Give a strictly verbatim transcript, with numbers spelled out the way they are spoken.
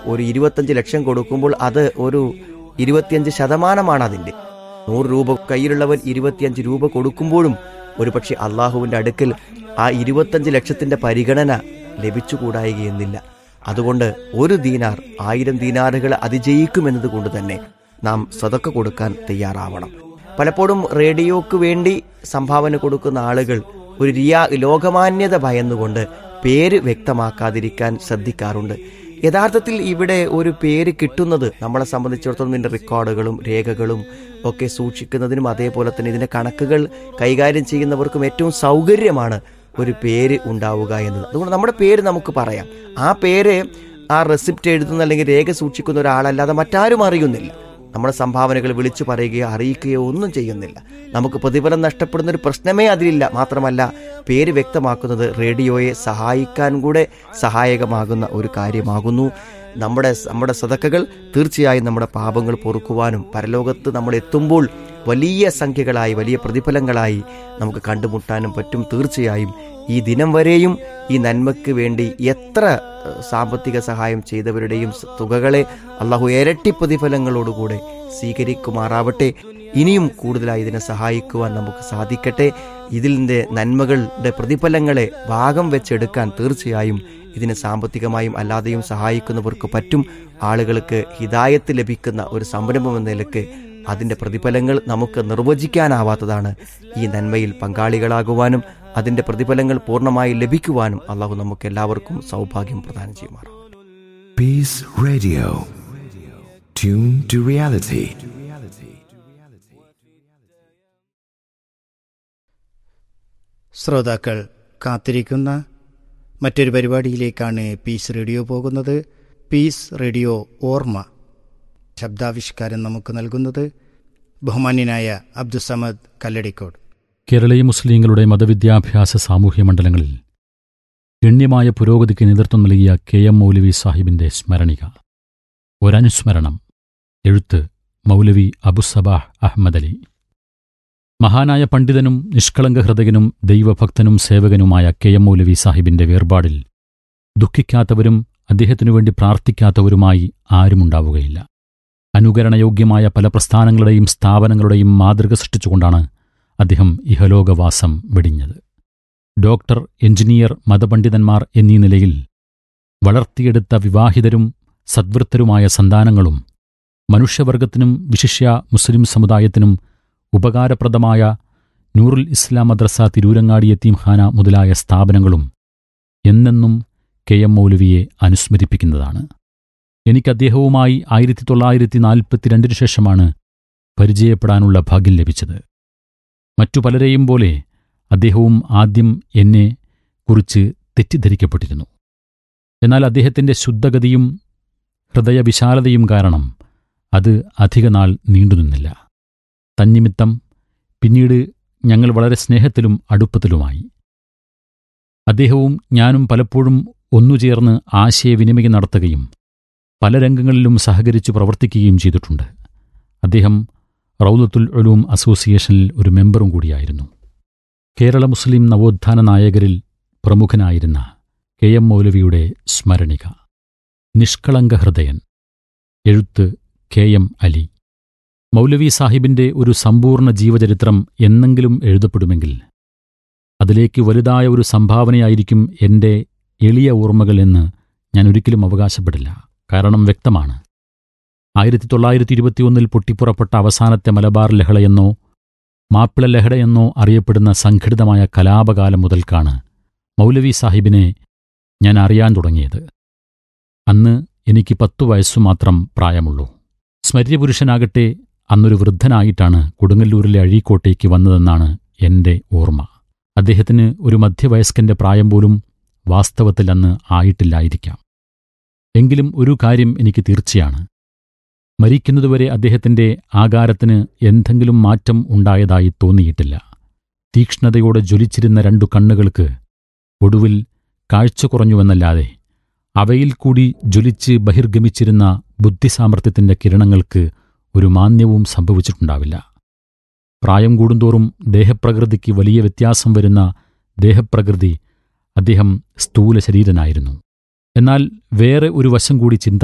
ഒരു ഇരുപത്തഞ്ച് ലക്ഷം കൊടുക്കുമ്പോൾ അത് ഒരു ഇരുപത്തിയഞ്ച് ശതമാനമാണ് അതിൻ്റെ. നൂറ് രൂപ കയ്യിലുള്ളവൻ ഇരുപത്തിയഞ്ച് രൂപ കൊടുക്കുമ്പോഴും ഒരു പക്ഷേ അള്ളാഹുവിൻ്റെ അടുക്കൽ ആ ഇരുപത്തഞ്ച് ലക്ഷത്തിൻ്റെ പരിഗണന ലഭിച്ചുകൂടായികയെന്നില്ല. അതുകൊണ്ട് ഒരു ദീനാർ ആയിരം ദീനാറുകൾ അതിജയിക്കുമെന്നത് കൊണ്ട് തന്നെ നാം സദക്ക കൊടുക്കാൻ തയ്യാറാവണം. പലപ്പോഴും റേഡിയോക്ക് വേണ്ടി സംഭാവന കൊടുക്കുന്ന ആളുകൾ ഒരു റിയാ ലോകമാന്യത ഭയന്നുകൊണ്ട് പേര് വ്യക്തമാക്കാതിരിക്കാൻ ശ്രദ്ധിക്കാറുണ്ട്. യഥാർത്ഥത്തിൽ ഇവിടെ ഒരു പേര് കിട്ടുന്നത് നമ്മളെ സംബന്ധിച്ചിടത്തോളം ഇതിൻ്റെ റെക്കോർഡുകളും രേഖകളും ഒക്കെ സൂക്ഷിക്കുന്നതിനും അതേപോലെ തന്നെ ഇതിൻ്റെ കണക്കുകൾ കൈകാര്യം ചെയ്യുന്നവർക്കും ഏറ്റവും സൗകര്യമാണ് ഒരു പേര് ഉണ്ടാവുക എന്നത്. അതുകൊണ്ട് നമ്മുടെ പേര് നമുക്ക് പറയാം. ആ പേര് ആ റെസിപ്റ്റ് എഴുതുന്ന അല്ലെങ്കിൽ രേഖ സൂക്ഷിക്കുന്ന ഒരാളല്ലാതെ മറ്റാരും അറിയുന്നില്ല. നമ്മുടെ സംഭാവനകൾ വിളിച്ചു പറയുകയോ അറിയിക്കുകയോ ഒന്നും ചെയ്യുന്നില്ല. നമുക്ക് പ്രതിഫലം നഷ്ടപ്പെടുന്ന ഒരു പ്രശ്നമേ അതിലില്ല. മാത്രമല്ല പേര് വ്യക്തമാക്കുന്നത് റേഡിയോയെ സഹായിക്കാൻ കൂടെ സഹായകമാകുന്ന ഒരു കാര്യമാകുന്നു. നമ്മുടെ നമ്മുടെ സദക്കകൾ തീർച്ചയായും നമ്മുടെ പാപങ്ങൾ പൊറുക്കുവാനും പരലോകത്ത് നമ്മൾ എത്തുമ്പോൾ വലിയ സംഖ്യകളായി വലിയ പ്രതിഫലങ്ങളായി നമുക്ക് കണ്ടുമുട്ടാനും പറ്റും. തീർച്ചയായും ഈ ദിനം വരെയും ഈ നന്മയ്ക്ക് വേണ്ടി എത്ര സാമ്പത്തിക സഹായം ചെയ്തവരുടെയും തുകകളെ അള്ളാഹു ഇരട്ടി പ്രതിഫലങ്ങളോടുകൂടെ സ്വീകരിക്കുമാറാവട്ടെ. ഇനിയും കൂടുതലായി ഇതിനെ സഹായിക്കുവാൻ നമുക്ക് സാധിക്കട്ടെ. ഇതിൻ്റെ നന്മകളുടെ പ്രതിഫലങ്ങളെ ഭാഗം വെച്ചെടുക്കാൻ തീർച്ചയായും ഇതിനെ സാമ്പത്തികമായും അല്ലാതെയും സഹായിക്കുന്നവർക്ക് പറ്റും. ആളുകൾക്ക് ഹിദായത്ത് ലഭിക്കുന്ന ഒരു സംരംഭം എന്ന നിലക്ക് അതിൻ്റെ പ്രതിഫലങ്ങൾ നമുക്ക് നിർവചിക്കാനാവാത്തതാണ്. ഈ നന്മയിൽ പങ്കാളികളാകുവാനും അതിൻ്റെ പ്രതിഫലങ്ങൾ പൂർണ്ണമായി ലഭിക്കുവാനും അള്ളാഹു നമുക്ക് എല്ലാവർക്കും സൗഭാഗ്യം പ്രദാനം ചെയ്യുമാറാം. Peace Radio. Tune to reality. ശ്രോതാക്കൾ കാത്തിരിക്കുന്ന മറ്റൊരു പരിപാടിയിലേക്കാണ് പീസ് റേഡിയോ പോകുന്നത്. പീസ് റേഡിയോ ഓർമ്മ. ശബ്ദാവിഷ്കാരം നമുക്ക് നൽകുന്നത് ബഹുമാന്യനായ അബ്ദുസമദ് കല്ലടിക്കോട്. കേരളീയ മുസ്ലിങ്ങളുടെ മതവിദ്യാഭ്യാസ സാമൂഹ്യ മണ്ഡലങ്ങളിൽ ഗണ്യമായ പുരോഗതിക്ക് നേതൃത്വം നൽകിയ കെ എം മൗലവി സാഹിബിന്റെ സ്മരണിക. ഒരനുസ്മരണം. എഴുത്ത് മൗലവി അബുസബാഹ് അഹമ്മദ് അലി. മഹാനായ പണ്ഡിതനും നിഷ്കളങ്ക ഹൃദയനും ദൈവഭക്തനും സേവകനുമായ കെ എം മൗലവി സാഹിബിന്റെ വേർപാടിൽ ദുഃഖിക്കാത്തവരും അദ്ദേഹത്തിനുവേണ്ടി പ്രാർത്ഥിക്കാത്തവരുമായി ആരുമുണ്ടാവുകയില്ല. അനുകരണയോഗ്യമായ പല പ്രസ്ഥാനങ്ങളുടെയും സ്ഥാപനങ്ങളുടെയും മാതൃക സൃഷ്ടിച്ചുകൊണ്ടാണ് അദ്ദേഹം ഇഹലോകവാസം വെടിഞ്ഞത്. ഡോക്ടർ, എഞ്ചിനീയർ, മതപണ്ഡിതന്മാർ എന്നീ നിലയിൽ വളർത്തിയെടുത്ത വിവാഹിതരും സദ്വൃത്തരുമായ സന്താനങ്ങളും മനുഷ്യവർഗത്തിനും വിശിഷ്യ മുസ്ലിം സമുദായത്തിനും ഉപകാരപ്രദമായ നൂറുൽ ഇസ്ലാം മദ്രസ തിരൂരങ്ങാടി യതീംഖാന മുതലായ സ്ഥാപനങ്ങളും എന്നെന്നും കെ എം മൗലവിയെ അനുസ്മരിപ്പിക്കുന്നതാണ്. എനിക്ക് അദ്ദേഹവുമായി ആയിരത്തി തൊള്ളായിരത്തി നാൽപ്പത്തിരണ്ടിനു ശേഷമാണ് പരിചയപ്പെടാനുള്ള ഭാഗ്യം ലഭിച്ചത്. മറ്റു പലരെയും പോലെ അദ്ദേഹവും ആദ്യം എന്നെ കുറിച്ച് തെറ്റിദ്ധരിക്കപ്പെട്ടിരുന്നു. എന്നാൽ അദ്ദേഹത്തിൻ്റെ ശുദ്ധഗതിയും ഹൃദയവിശാലതയും കാരണം അത് അധികനാൾ നീണ്ടുനിന്നില്ല. തന്നിമിത്തം പിന്നീട് ഞങ്ങൾ വളരെ സ്നേഹത്തിലും അടുപ്പത്തിലുമായി. അദ്ദേഹവും ഞാനും പലപ്പോഴും ഒന്നുചേർന്ന് ആശയവിനിമയം നടത്തുകയും പല രംഗങ്ങളിലും സഹകരിച്ചു പ്രവർത്തിക്കുകയും ചെയ്തിട്ടുണ്ട്. അദ്ദേഹം റൗദത്തുൽ ഉലൂം അസോസിയേഷനിൽ ഒരു മെമ്പറും കൂടിയായിരുന്നു. കേരള മുസ്ലിം നവോത്ഥാന നായകരിൽ പ്രമുഖനായിരുന്ന കെ എം മൗലവിയുടെ സ്മരണിക. നിഷ്കളങ്ക ഹൃദയൻ. എഴുത്ത് കെ എം അലി. മൗലവി സാഹിബിന്റെ ഒരു സമ്പൂർണ്ണ ജീവചരിത്രം എന്നെങ്കിലും എഴുതപ്പെടുമെങ്കിൽ അതിലേക്ക് വലുതായ ഒരു സംഭാവനയായിരിക്കും എൻ്റെ എളിയ ഓർമ്മകൾ എന്ന് ഞാൻ ഒരിക്കലും അവകാശപ്പെടില്ല. കാരണം വ്യക്തമാണ്. ആയിരത്തി തൊള്ളായിരത്തി ഇരുപത്തിയൊന്നിൽ പൊട്ടിപ്പുറപ്പെട്ട അവസാനത്തെ മലബാർ ലഹളയെന്നോ മാപ്പിള ലഹളയെന്നോ അറിയപ്പെടുന്ന സംഘടിതമായ കലാപകാലം മുതൽക്കാണ് മൗലവി സാഹിബിനെ ഞാൻ അറിയാൻ തുടങ്ങിയത്. അന്ന് എനിക്ക് പത്തു വയസ്സു മാത്രം പ്രായമുള്ളൂ. സ്മര്യപുരുഷനാകട്ടെ അന്നൊരു വൃദ്ധനായിട്ടാണ് കൊടുങ്ങല്ലൂരിലെ അഴീക്കോട്ടേക്ക് വന്നതെന്നാണ് എൻ്റെ ഓർമ്മ. അദ്ദേഹത്തിന് ഒരു മധ്യവയസ്കന്റെ പ്രായം പോലും വാസ്തവത്തിൽ അന്ന് ആയിട്ടില്ലായിരിക്കാം. എങ്കിലും ഒരു കാര്യം എനിക്ക് തീർച്ചയാണ്. മരിക്കുന്നതുവരെ അദ്ദേഹത്തിൻ്റെ ആകാരത്തിന് എന്തെങ്കിലും മാറ്റം ഉണ്ടായതായി തോന്നിയിട്ടില്ല. തീക്ഷ്ണതയോടെ ജ്വലിച്ചിരുന്ന രണ്ടു കണ്ണുകൾക്ക് ഒടുവിൽ കാഴ്ച കുറഞ്ഞുവെന്നല്ലാതെ അവയിൽ കൂടി ജ്വലിച്ച് ബഹിർഗമിച്ചിരുന്ന ബുദ്ധിസാമർത്ഥ്യത്തിൻ്റെ കിരണങ്ങൾക്ക് ഒരു മാന്യവും സംഭവിച്ചിട്ടുണ്ടാവില്ല. പ്രായം കൂടുന്തോറും ദേഹപ്രകൃതിക്ക് വലിയ വ്യത്യാസം വരുന്ന ദേഹപ്രകൃതി അദ്ദേഹം സ്ഥൂല ശരീരനായിരുന്നു. എന്നാൽ വേറെ ഒരു വശം കൂടി ചിന്ത